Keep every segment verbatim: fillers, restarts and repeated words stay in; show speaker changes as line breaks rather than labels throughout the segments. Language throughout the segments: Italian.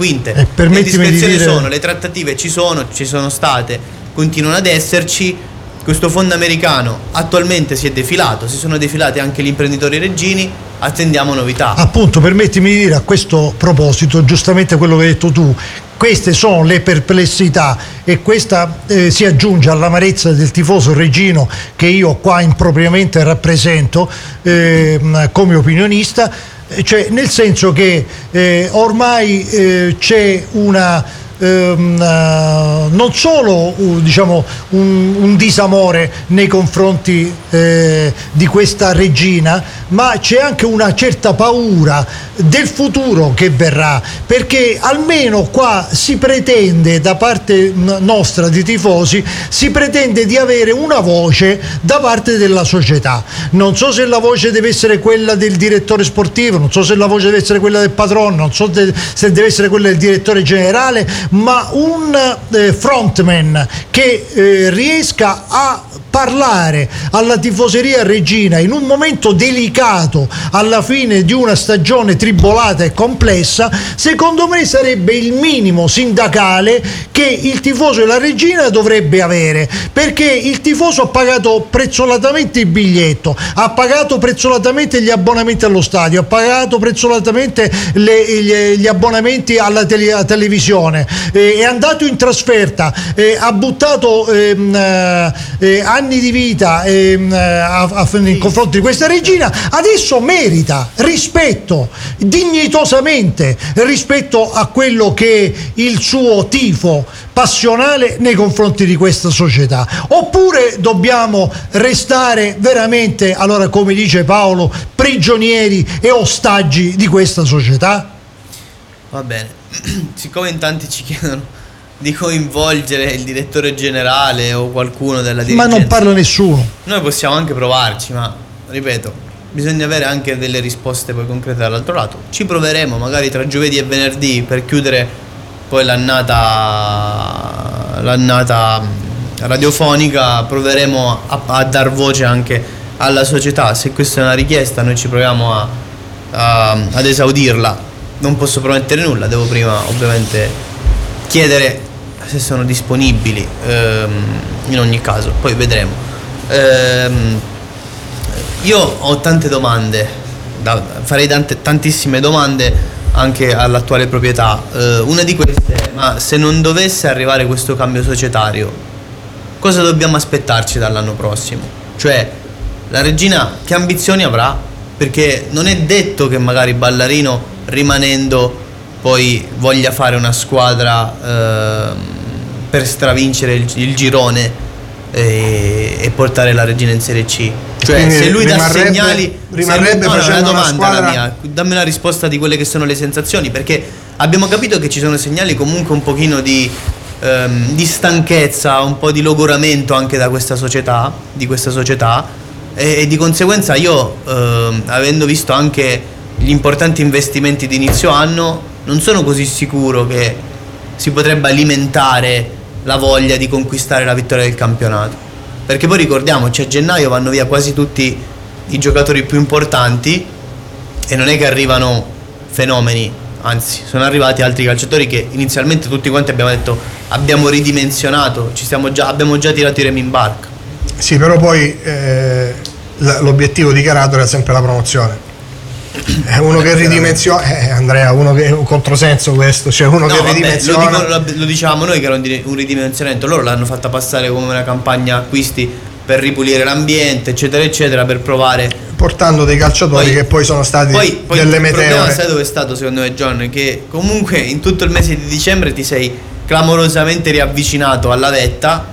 quinte.
Eh,
le discrezioni
di dire...
sono, le trattative ci sono, ci sono state, continuano ad esserci. Questo fondo americano attualmente si è defilato, si sono defilati anche gli imprenditori reggini, attendiamo novità.
Appunto, permettimi di dire a questo proposito giustamente quello che hai detto tu. Queste sono le perplessità e questa eh, si aggiunge all'amarezza del tifoso reggino che io qua impropriamente rappresento eh, come opinionista, cioè nel senso che eh, ormai eh, c'è una ehm, uh, non solo uh, diciamo un, un disamore nei confronti eh, di questa regina, ma c'è anche una certa paura del futuro che verrà, perché almeno qua si pretende da parte nostra di tifosi, si pretende di avere una voce da parte della società. Non so se la voce deve essere quella del direttore sportivo, non so se la voce deve essere quella del patrono, non so de- se deve essere quella del direttore generale, ma un eh, frontman che eh, riesca a parlare alla tifoseria reggina in un momento delicato alla fine di una stagione tribolata e complessa, secondo me sarebbe il minimo sindacale che il tifoso della regina dovrebbe avere, perché il tifoso ha pagato prezzolatamente il biglietto, ha pagato prezzolatamente gli abbonamenti allo stadio, ha pagato prezzolatamente le, gli, gli abbonamenti alla, tele, alla televisione, eh, è andato in trasferta, eh, ha buttato ehm, eh, anni di vita ehm, a, a, in confronto di questa regina, adesso merita rispetto dignitosamente rispetto a quello che è il suo tifo passionale nei confronti di questa società. Oppure dobbiamo restare veramente, allora come dice Paolo, prigionieri e ostaggi di questa società?
Va bene, siccome in tanti ci chiedono di coinvolgere il direttore generale o qualcuno della dirigenza,
ma non parla nessuno,
noi possiamo anche provarci, ma ripeto, bisogna avere anche delle risposte poi concrete dall'altro lato. Ci proveremo magari tra giovedì e venerdì per chiudere poi l'annata l'annata radiofonica, proveremo a, a dar voce anche alla società. Se questa è una richiesta noi ci proviamo a, a, ad esaudirla. Non posso promettere nulla, devo prima ovviamente chiedere se sono disponibili, ehm, in ogni caso poi vedremo. ehm, io ho tante domande da, farei tante, tantissime domande anche all'attuale proprietà. Eh, una di queste, ma se non dovesse arrivare questo cambio societario, cosa dobbiamo aspettarci dall'anno prossimo? Cioè la regina che ambizioni avrà? Perché non è detto che magari Ballarino rimanendo poi voglia fare una squadra eh, per stravincere il, il girone e, e portare la regina in Serie C. Cioè quindi se lui dà segnali,
rimarrebbe
se lui, no,
facendo
una domanda
una squadra...
la mia, dammi la risposta di quelle che sono le sensazioni, perché abbiamo capito che ci sono segnali comunque un pochino di, ehm, di stanchezza, un po' di logoramento anche da questa società, di questa società e, e di conseguenza io ehm, avendo visto anche gli importanti investimenti di inizio anno, non sono così sicuro che si potrebbe alimentare la voglia di conquistare la vittoria del campionato, perché poi ricordiamoci, a gennaio vanno via quasi tutti i giocatori più importanti e non è che arrivano fenomeni, anzi sono arrivati altri calciatori che inizialmente tutti quanti abbiamo detto abbiamo ridimensionato, ci stiamo già, abbiamo già tirato i remi in barca.
Sì, però poi eh, l'obiettivo dichiarato era sempre la promozione. È uno che ridimensiona, eh, Andrea, uno che è un controsenso questo, cioè uno no, che vabbè, ridimensiona.
Lo, dico, lo dicevamo noi che era un ridimensionamento, loro l'hanno fatta passare come una campagna acquisti per ripulire l'ambiente, eccetera, eccetera, per provare.
Portando dei calciatori poi, che poi sono stati poi, poi delle meteore. Il problema,
sai dove è stato secondo me, John? Che comunque in tutto il mese di dicembre ti sei clamorosamente riavvicinato alla vetta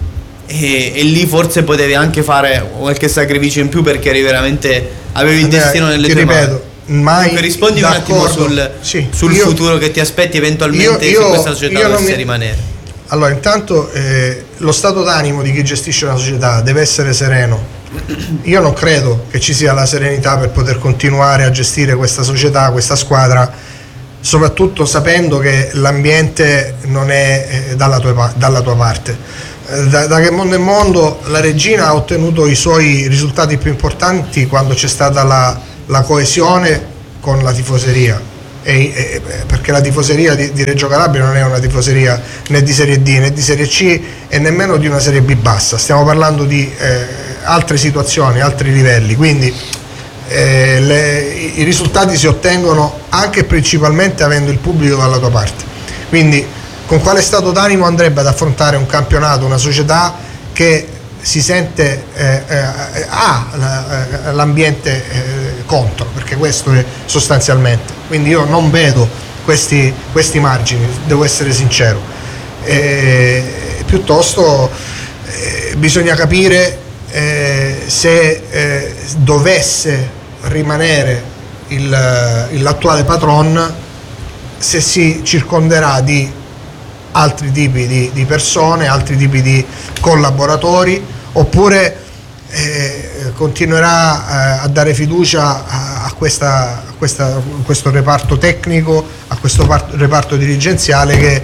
e, e lì forse potevi anche fare qualche sacrificio in più perché eri veramente. Avevi il destino nelle tue
ripeto,
mani.
Mai
rispondi un attimo sul,
sì,
sul
io,
futuro che ti aspetti eventualmente
io, io,
se questa società dovesse
mi...
rimanere.
Allora, intanto eh, lo stato d'animo di chi gestisce una società deve essere sereno. Io non credo che ci sia la serenità per poter continuare a gestire questa società, questa squadra, soprattutto sapendo che l'ambiente non è eh, dalla, tua, dalla tua parte. Da, da che mondo è mondo la regina ha ottenuto i suoi risultati più importanti quando c'è stata la, la coesione con la tifoseria e, e, perché la tifoseria di, di Reggio Calabria non è una tifoseria né di Serie D né di Serie C e nemmeno di una Serie B bassa, stiamo parlando di eh, altre situazioni, altri livelli, quindi eh, le, i risultati si ottengono anche e principalmente avendo il pubblico dalla tua parte. Quindi con quale stato d'animo andrebbe ad affrontare un campionato, una società che si sente eh, eh, ha la, l'ambiente eh, contro, perché questo è sostanzialmente, quindi io non vedo questi, questi margini, devo essere sincero, eh, piuttosto eh, bisogna capire eh, se eh, dovesse rimanere il, l'attuale patron, se si circonderà di altri tipi di, di persone, altri tipi di collaboratori, oppure eh, continuerà eh, a dare fiducia a, a, questa, a, questa, a questo reparto tecnico, a questo par- reparto dirigenziale che eh,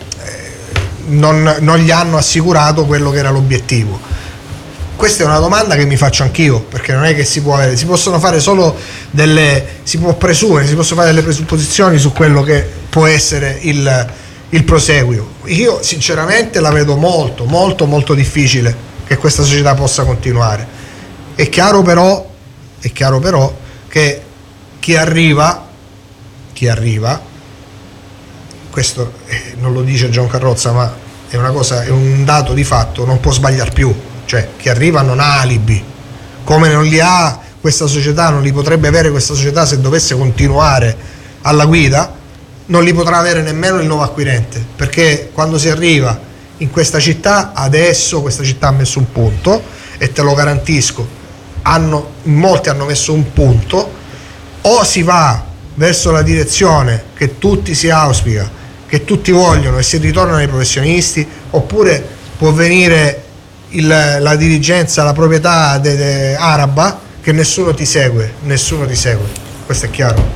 non, non gli hanno assicurato quello che era l'obiettivo. Questa è una domanda che mi faccio anch'io, perché non è che si può avere, si possono fare solo delle, si può presumere, si possono fare delle presupposizioni su quello che può essere il, il proseguio. Io sinceramente la vedo molto, molto, molto difficile che questa società possa continuare. È chiaro però, è chiaro però che chi arriva, chi arriva, questo eh, non lo dice John Carrozza, ma è una cosa, è un dato di fatto, non può sbagliare più. Cioè chi arriva non ha alibi, come non li ha questa società, non li potrebbe avere questa società se dovesse continuare alla guida, non li potrà avere nemmeno il nuovo acquirente, perché quando si arriva in questa città, adesso questa città ha messo un punto, e te lo garantisco, hanno, molti hanno messo un punto, o si va verso la direzione che tutti si auspica, che tutti vogliono, e si ritornano ai professionisti, oppure può venire il, la dirigenza, la proprietà de, de araba, che nessuno ti segue, nessuno ti segue, questo è chiaro.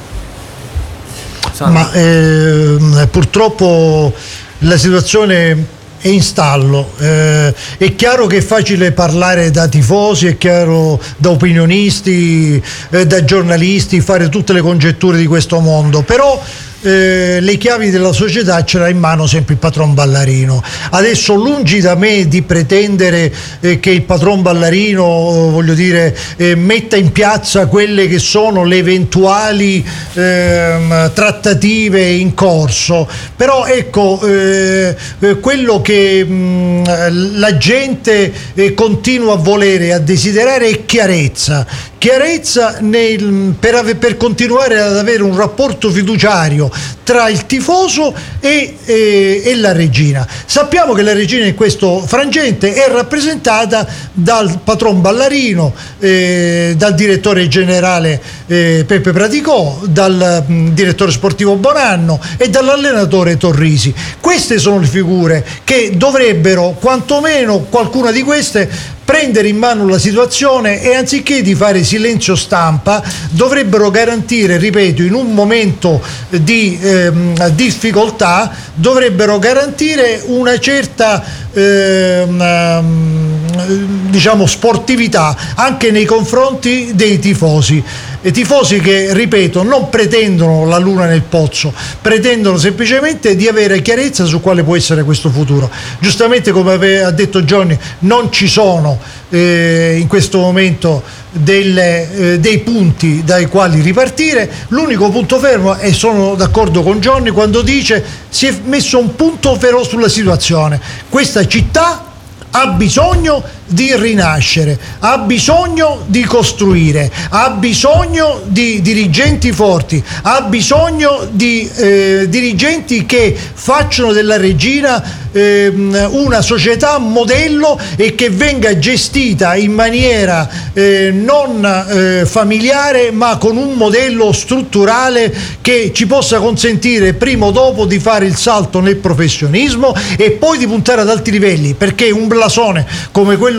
Ma eh, purtroppo la situazione è in stallo, eh, è chiaro che è facile parlare da tifosi, è chiaro da opinionisti, eh, da giornalisti, fare tutte le congetture di questo mondo, però Eh, le chiavi della società ce l'ha in mano sempre il patron Ballarino. Adesso, lungi da me di pretendere eh, che il patron Ballarino, voglio dire, eh, metta in piazza quelle che sono le eventuali eh, trattative in corso, però ecco eh, eh, quello che mh, la gente eh, continua a volere e a desiderare è chiarezza chiarezza nel, per, ave, per continuare ad avere un rapporto fiduciario tra il tifoso e, e, e la regina. Sappiamo che la regina in questo frangente è rappresentata dal patron Ballarino, eh, dal direttore generale eh, Peppe Praticò, dal mh, direttore sportivo Bonanno e dall'allenatore Torrisi. Queste sono le figure che dovrebbero, quantomeno qualcuna di queste, prendere in mano la situazione e, anziché di fare silenzio stampa, dovrebbero garantire, ripeto, in un momento di ehm, difficoltà, dovrebbero garantire una certa ehm, diciamo sportività anche nei confronti dei tifosi. E tifosi che, ripeto, non pretendono la luna nel pozzo, pretendono semplicemente di avere chiarezza su quale può essere questo futuro. Giustamente, come ha detto Johnny, non ci sono eh, in questo momento delle, eh, dei punti dai quali ripartire. L'unico punto fermo, e sono d'accordo con Johnny quando dice, si è messo un punto fermo sulla situazione. Questa città ha bisogno di rinascere, ha bisogno di costruire, ha bisogno di dirigenti forti, ha bisogno di eh, dirigenti che facciano della Regina eh, una società modello e che venga gestita in maniera eh, non eh, familiare, ma con un modello strutturale che ci possa consentire prima o dopo di fare il salto nel professionismo e poi di puntare ad alti livelli, perché un blasone come quello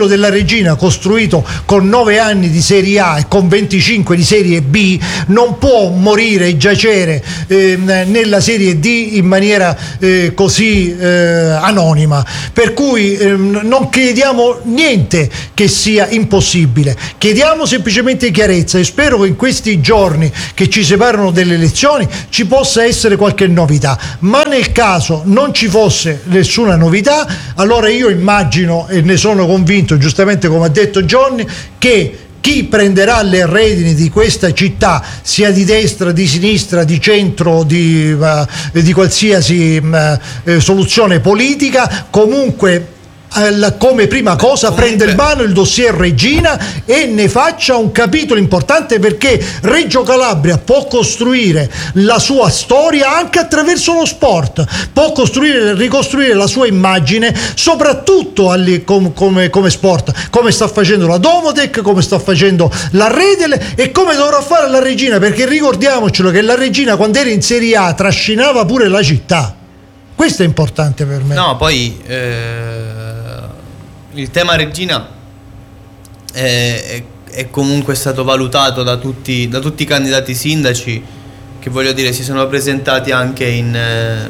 quello della Regina, costruito con nove anni di Serie A e con venticinque di Serie B, non può morire e giacere eh, nella Serie D in maniera eh, così eh, anonima, per cui eh, non chiediamo niente che sia impossibile, chiediamo semplicemente chiarezza e spero che in questi giorni che ci separano delle elezioni ci possa essere qualche novità, ma nel caso non ci fosse nessuna novità, allora io immagino e ne sono convinto, giustamente come ha detto Johnny, che chi prenderà le redini di questa città, sia di destra, di sinistra, di centro, di, uh, di qualsiasi uh, soluzione politica, comunque come prima cosa
Comunque,
prende in mano il dossier Regina e ne faccia un capitolo importante, perché Reggio Calabria può costruire la sua storia anche attraverso lo sport, può costruire, ricostruire la sua immagine soprattutto alle, com, come, come sport, come sta facendo la Domotech, come sta facendo la Redel e come dovrà fare la Regina, perché ricordiamocelo che la Regina quando era in Serie A trascinava pure la città. Questo è importante per me.
No, poi eh, il tema Regina è, è, è comunque stato valutato da tutti, da tutti i candidati sindaci, che voglio dire si sono presentati anche in, eh,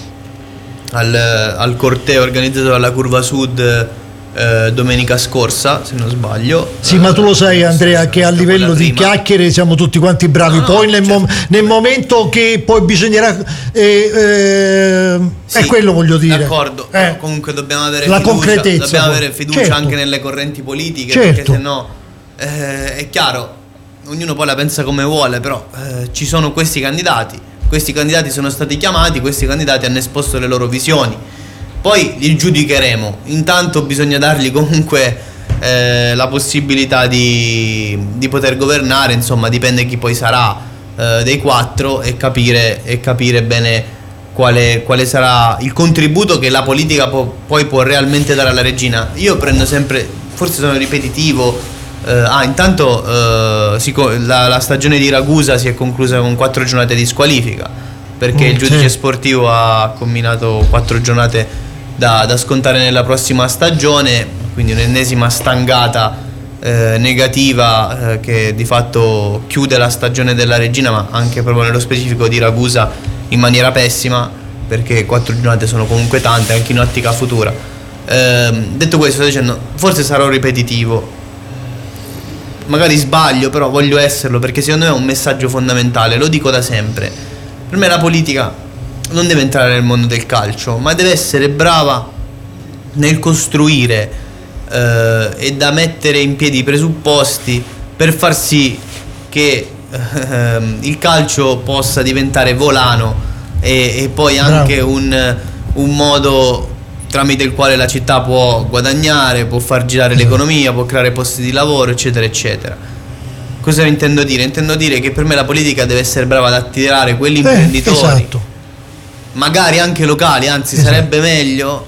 al, al corteo organizzato dalla Curva Sud eh, domenica scorsa, se non sbaglio.
Sì, ma tu lo sai Andrea che a livello di
prima.
chiacchiere siamo tutti quanti bravi,
No, no,
poi nel,
certo.
mom- nel momento che poi bisognerà eh, eh,
Sì,
è quello voglio dire.
D'accordo,
Eh,
però comunque dobbiamo avere
la
fiducia,
concretezza,
dobbiamo
poi.
avere fiducia
Certo.
anche nelle correnti politiche,
Certo.
perché sennò eh, è chiaro, ognuno poi la pensa come vuole, però eh, ci sono questi candidati, questi candidati sono stati chiamati, questi candidati hanno esposto le loro visioni, poi li giudicheremo. Intanto bisogna dargli comunque eh, la possibilità di, di poter governare, insomma dipende chi poi sarà eh, dei quattro e capire, e capire bene quale, quale sarà il contributo che la politica può, poi può realmente dare alla Regina. Io prendo sempre, forse sono ripetitivo, eh, ah intanto eh, si, la, la stagione di Ragusa si è conclusa con quattro giornate di squalifica, perché
Mm,
il giudice
sì.
sportivo ha combinato quattro giornate da, da scontare nella prossima stagione, quindi un'ennesima stangata eh, negativa eh, che di fatto chiude la stagione della Regina, ma anche proprio nello specifico di Ragusa in maniera pessima, perché quattro giornate sono comunque tante anche in ottica futura. Eh, detto questo, sto dicendo, forse sarò ripetitivo, magari sbaglio, però voglio esserlo perché secondo me è un messaggio fondamentale, lo dico da sempre. Per me la politica non deve entrare nel mondo del calcio, ma deve essere brava nel costruire eh, e da mettere in piedi i presupposti per far sì che eh, il calcio possa diventare volano e, e poi anche un, un modo tramite il quale la città può guadagnare, può far girare l'economia, può creare posti di lavoro, eccetera eccetera. Cosa intendo dire? Intendo dire che per me la politica deve essere brava ad attirare quegli
Eh,
imprenditori,
esatto.
magari anche locali, anzi
Esatto.
sarebbe meglio,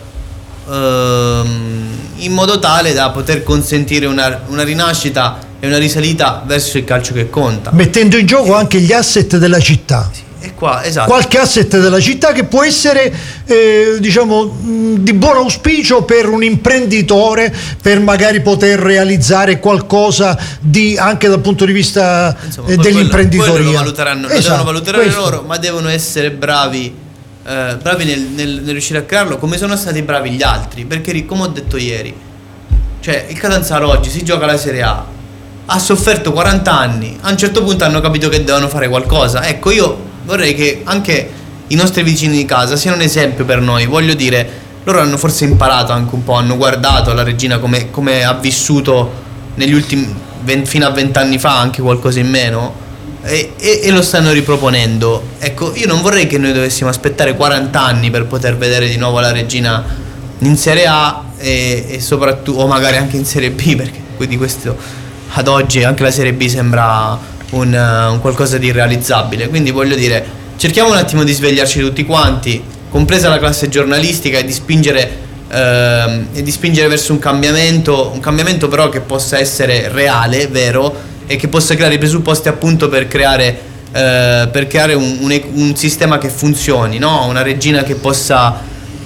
ehm, in modo tale da poter consentire una, una rinascita e una risalita verso il calcio che conta.
Mettendo in gioco anche gli asset della città.
E qua, esatto.
Qualche asset della città che può essere eh, diciamo mh, di buon auspicio per un imprenditore, per magari poter realizzare qualcosa di anche dal punto di vista
Insomma,
eh,
poi quello-
dell'imprenditoria.
quello lo valuteranno, lo
Esatto,
devono valutare
questo.
loro, ma devono essere bravi, eh, bravi nel, nel- nel riuscire a crearlo, come sono stati bravi gli altri. Perché ri- come ho detto ieri, cioè il Catanzaro oggi si gioca la Serie A, ha sofferto quaranta anni, a un certo punto hanno capito che devono fare qualcosa. Ecco, io vorrei che anche i nostri vicini di casa siano un esempio per noi. Voglio dire, loro hanno forse imparato anche un po', hanno guardato la Regina come, come ha vissuto negli ultimi venti, fino a vent'anni fa, anche qualcosa in meno, e, e, e lo stanno riproponendo. Ecco, io non vorrei che noi dovessimo aspettare quaranta anni per poter vedere di nuovo la Regina in Serie A e, e soprattutto, o magari anche in Serie B, perché di questo ad oggi anche la Serie B sembra un, uh, un qualcosa di irrealizzabile. Quindi voglio dire, cerchiamo un attimo di svegliarci tutti quanti, compresa la classe giornalistica, e di spingere ehm, e di spingere verso un cambiamento, un cambiamento però che possa essere reale, vero, e che possa creare i presupposti appunto per creare eh, per creare un, un, un sistema che funzioni, no? Una Regina che possa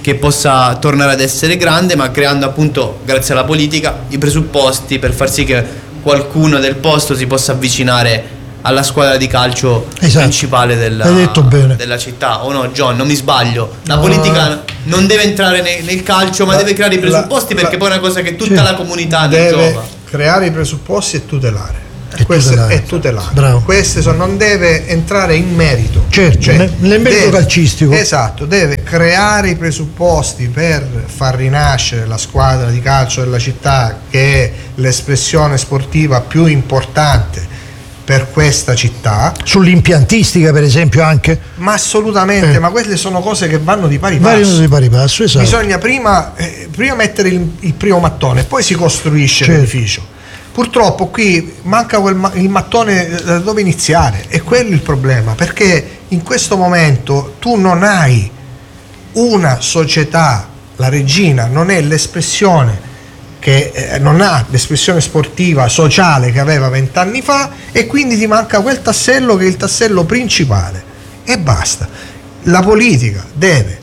che possa tornare ad essere grande, ma creando appunto, grazie alla politica, i presupposti per far sì che qualcuno del posto si possa avvicinare alla squadra di calcio
esatto.
principale della,
Hai detto bene.
della città. O no, John, non mi sbaglio? La
no.
politica non deve entrare nel, nel calcio, ma
la,
deve creare i presupposti,
la,
perché
la,
poi è una cosa che tutta
sì.
la comunità
deve
gioca.
creare i presupposti e tutelare.
E
Questo
tutelare.
è tutelare.
Bravo.
Queste sono, non deve entrare in merito.
Certo,
Cioè,
ne- nel merito
deve-
calcistico.
Esatto, deve creare i presupposti per far rinascere la squadra di calcio della città, che è l'espressione sportiva più importante per questa città.
Sull'impiantistica, per esempio, anche.
Ma assolutamente,
Eh.
ma queste sono cose che vanno di pari passo.
Vari di pari passo, esatto.
Bisogna prima, eh, prima mettere il, il primo mattone, poi si costruisce
Certo.
l'edificio. Purtroppo qui manca quel ma- il mattone da dove iniziare, e quello è il problema, perché in questo momento tu non hai una società, la Regina non è l'espressione che eh, non ha l'espressione sportiva sociale che aveva vent'anni fa, e quindi ti manca quel tassello che è il tassello principale, e basta. La politica deve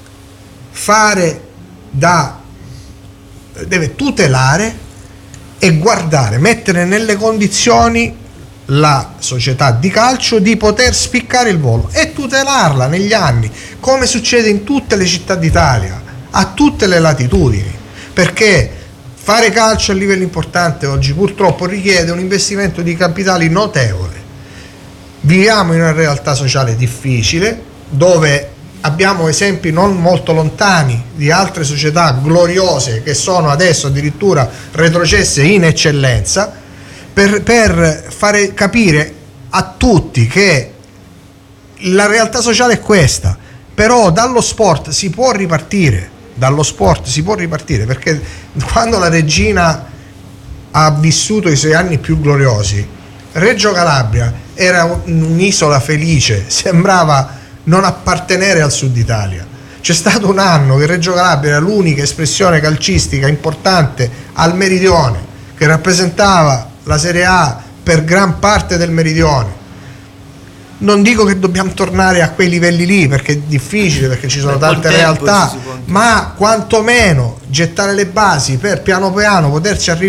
fare da deve tutelare e guardare, mettere nelle condizioni la società di calcio di poter spiccare il volo e tutelarla negli anni, come succede in tutte le città d'Italia, a tutte le latitudini, perché fare calcio a livello importante oggi purtroppo richiede un investimento di capitali notevole. Viviamo in una realtà sociale difficile, dove abbiamo esempi non molto lontani di altre società gloriose che sono adesso addirittura retrocesse in eccellenza, per, per fare capire a tutti che la realtà sociale è questa. Però dallo sport si può ripartire, dallo sport si può ripartire, perché quando la Regina ha vissuto i suoi anni più gloriosi, Reggio Calabria era un'isola felice, sembrava non appartenere al sud Italia. C'è stato un anno che Reggio Calabria era l'unica espressione calcistica importante al meridione, che rappresentava la Serie A per gran parte del meridione. Non dico che dobbiamo tornare a quei livelli lì, perché è difficile, perché ci sono
Beh, col
tante
tempo
realtà,
ci si può anche-
ma quantomeno gettare le basi per piano piano poterci arrivare